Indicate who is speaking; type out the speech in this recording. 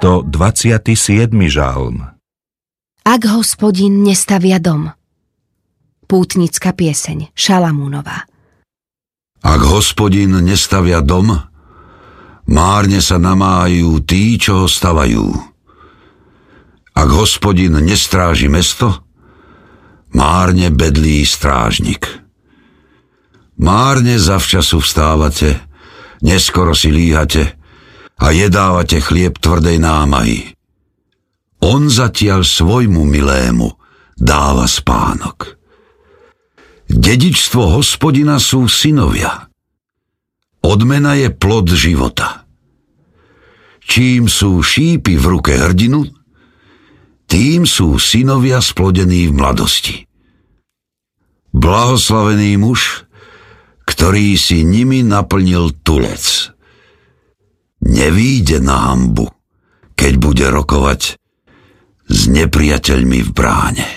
Speaker 1: 127. žalm.
Speaker 2: Ak Hospodin nestavia dom. Pútnická pieseň Šalamúnová.
Speaker 3: Ak Hospodin nestavia dom, márne sa namáhajú tí, čo ho stavajú. Ak Hospodin nestráži mesto, márne bedlí strážnik. Márne zavčasu vstávate, neskoro si líhate a jedávate chlieb tvrdej námahy. On zatiaľ svojmu milému dáva spánok. Dedičstvo Hospodina sú synovia. Odmena je plod života. Čím sú šípy v ruke hrdinu, tým sú synovia splodení v mladosti. Blahoslavený muž, ktorý si nimi naplnil tulec. Nevíde na hanbu, keď bude rokovať s nepriateľmi v bráne.